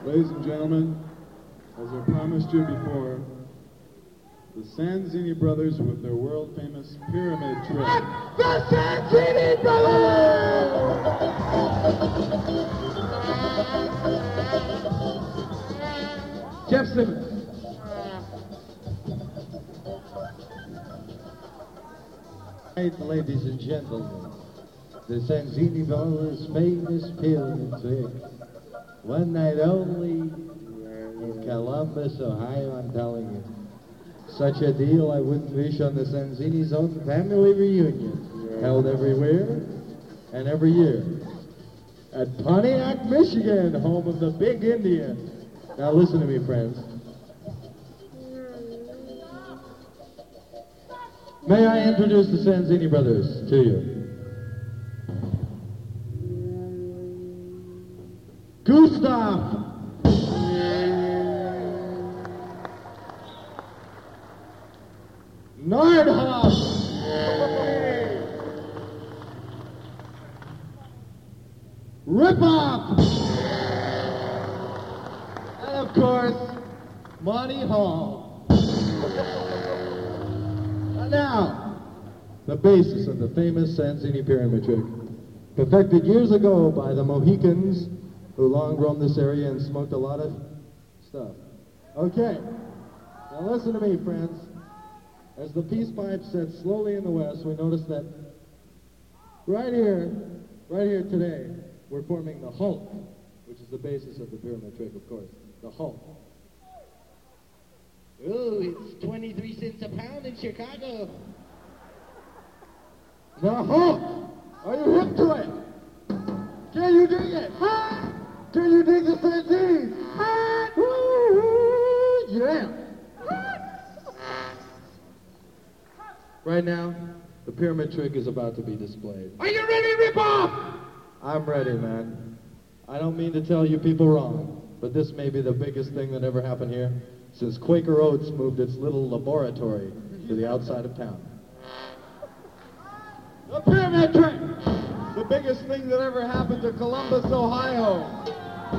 Ladies and gentlemen, as I promised you before, the Sanzini brothers with their world-famous pyramid trick. The Sanzini brothers! Jeff Simmons. Right, ladies and gentlemen, the Sanzini brothers' famous pyramid trick. One night only in Columbus, Ohio, I'm telling you. Such a deal I wouldn't wish on the Sanzini's own family reunion, held everywhere and every year. At Pontiac, Michigan, home of the Big Indian. Now listen to me, friends. May I introduce the Sanzini brothers to you? Gustav Nordhoff, Ripoff, and of course, Monty Hall. And now, the basis of the famous Sanzini pyramid trick, perfected years ago by the Mohicans who long roamed this area and smoked a lot of stuff. Okay, now listen to me, friends. As the peace pipe sets slowly in the west, we notice that right here today, we're forming the Hulk, which is the basis of the pyramid trick, of course, the Hulk. Ooh, it's 23 cents a pound in Chicago. The Hulk! Are you hip to it? Can you dig it? Can you dig the Sanzini? Yeah! Right now, the pyramid trick is about to be displayed. Are you ready, Ripoff? I'm ready, man. I don't mean to tell you people wrong, but this may be the biggest thing that ever happened here since Quaker Oats moved its little laboratory to the outside of town. The pyramid trick! The biggest thing that ever happened to Columbus, Ohio.